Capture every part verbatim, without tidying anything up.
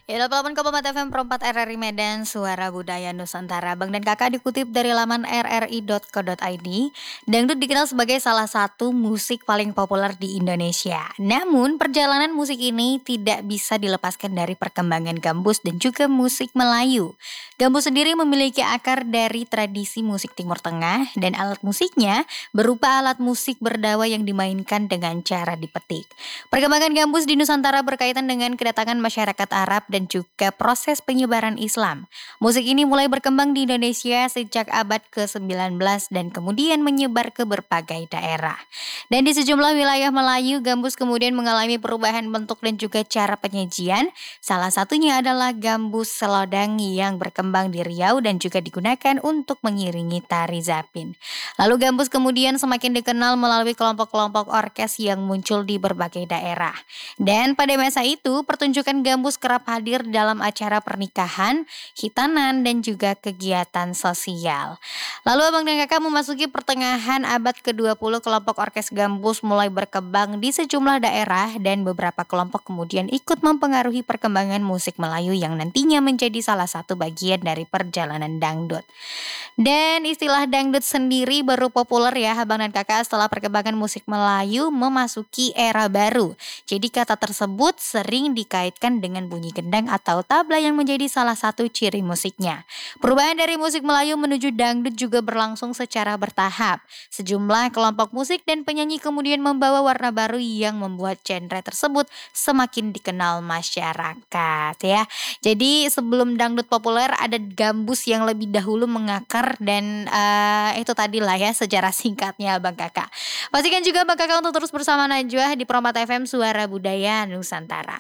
Ya, delapan puluh delapan koma empat F M Pro empat R R I Medan, Suara Budaya Nusantara. Bang dan Kakak dikutip dari laman r r i dot co dot i d, dangdut dikenal sebagai salah satu musik paling populer di Indonesia. Namun, perjalanan musik ini tidak bisa dilepaskan dari perkembangan gambus dan juga musik Melayu. Gambus sendiri memiliki akar dari tradisi musik Timur Tengah dan alat musiknya berupa alat musik berdawa yang dimainkan dengan cara dipetik. Perkembangan gambus di Nusantara berkaitan dengan kedatangan masyarakat Arab dan juga proses penyebaran Islam. Musik ini mulai berkembang di Indonesia sejak abad ke sembilan belas dan kemudian menyebar ke berbagai daerah. Dan di sejumlah wilayah Melayu, gambus kemudian mengalami perubahan bentuk dan juga cara penyajian. Salah satunya adalah gambus selodang yang berkembang di Riau dan juga digunakan untuk mengiringi tari zapin. Lalu gambus kemudian semakin dikenal melalui kelompok-kelompok orkes yang muncul di berbagai daerah. Dan pada masa itu, pertunjukan gambus kerap hadir dalam acara pernikahan, khitanan, dan juga kegiatan sosial. Lalu Abang dan Kakak memasuki pertengahan abad ke dua puluh, kelompok orkes gambus mulai berkembang di sejumlah daerah dan beberapa kelompok kemudian ikut mempengaruhi perkembangan musik Melayu yang nantinya menjadi salah satu bagian dari perjalanan dangdut. Dan istilah dangdut sendiri baru populer ya Abang dan Kakak setelah perkembangan musik Melayu memasuki era baru. Jadi kata tersebut sering dikaitkan dengan bunyi gendang atau tabla yang menjadi salah satu ciri musiknya. Perubahan dari musik Melayu menuju dangdut juga berlangsung secara bertahap. Sejumlah kelompok musik dan penyanyi kemudian membawa warna baru yang membuat genre tersebut semakin dikenal masyarakat ya. Jadi sebelum dangdut populer ada gambus yang lebih dahulu mengakar dan uh, itu tadi lah ya sejarah singkatnya Abang Kakak. Pastikan juga Abang Kakak untuk terus bersama Najwa di Pro empat F M Suara Budaya Nusantara.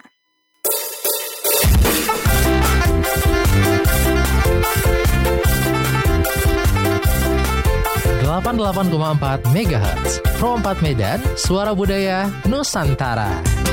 delapan puluh delapan koma empat megahertz Pro empat Medan, Suara Budaya Nusantara.